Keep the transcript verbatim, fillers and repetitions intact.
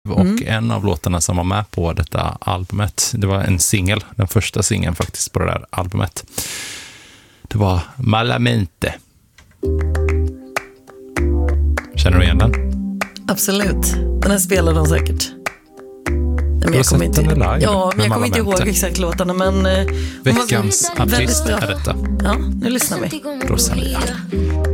Och Mm. en av låtarna som var med på detta albumet, det var en singel, den första singeln faktiskt på det där albumet. Det var Malamente. Känner du igen den? Absolut. Den här spelar de säkert. Men jag kommer inte, live, ja, men jag kommer inte ihåg Malamente. exakt låtarna, men eh, hon var Veckans väldigt artist bra. är detta. Ja, nu lyssnar vi. Rosalía.